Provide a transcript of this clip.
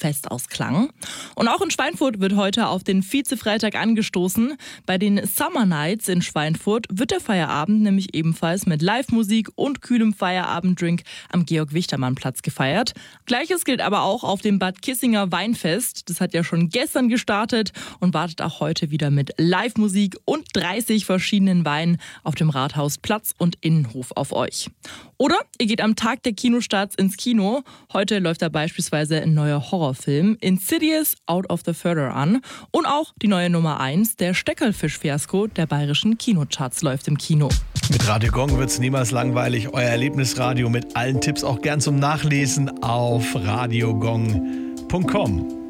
Festausklang. Und auch in Schweinfurt wird heute auf den Vize-Freitag angestoßen. Bei den Summer Nights in Schweinfurt wird der Feierabend nämlich ebenfalls mit Live-Musik und kühlem Feierabenddrink am Georg-Wichtermann-Platz gefeiert. Gleiches gilt aber auch auf dem Bad Kissinger Weinfest. Das hat ja schon gestern gestartet und wartet auch heute wieder mit Live-Musik und 30 verschiedenen Weinen auf dem Rathausplatz und Innenhof auf euch. Oder ihr geht am Tag der Kinostarts ins Kino. Heute läuft da beispielsweise ein neuer Horrorfilm Insidious Out of the Further an. Und auch die neue Nummer 1, der Steckerlfisch-Fiasko der bayerischen Kinocharts, läuft im Kino. Mit Radio Gong wird's niemals langweilig. Euer Erlebnisradio mit allen Tipps auch gern zum Nachlesen auf radiogong.com.